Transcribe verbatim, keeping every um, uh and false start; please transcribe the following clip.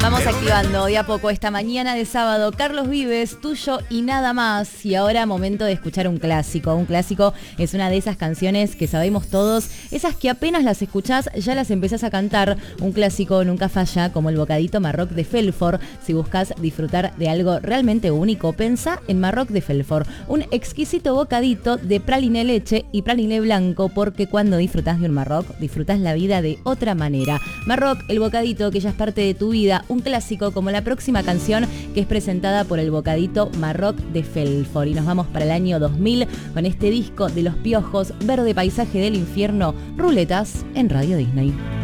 Vamos activando de a poco esta mañana de sábado. Carlos Vives, Tuyo y Nada Más. Y ahora momento de escuchar un clásico. Un clásico es una de esas canciones que sabemos todos, esas que apenas las escuchás ya las empezás a cantar. Un clásico nunca falla, como el bocadito Marroc de Felfort. Si buscas disfrutar de algo realmente único, pensá en Marroc de Felfort. Un exquisito bocadito de praliné leche y praliné blanco, porque cuando disfrutás de un Marroc, disfrutás la vida de otra manera. Marroc, el bocadito que ya es parte de tu vida. Un clásico como la próxima canción, que es presentada por el bocadito Marroc de Felfort. Y nos vamos para el año dos mil con este disco de Los Piojos, Verde Paisaje del Infierno, Ruletas en Radio Disney.